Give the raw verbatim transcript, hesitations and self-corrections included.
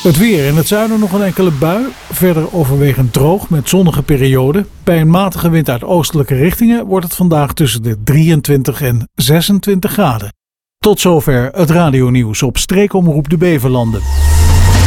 Het weer: in het zuiden nog een enkele bui. Verder overwegend droog met zonnige perioden. Bij een matige wind uit oostelijke richtingen wordt het vandaag tussen de drieëntwintig en zesentwintig graden. Tot zover het radionieuws op Streekomroep de Beverlanden.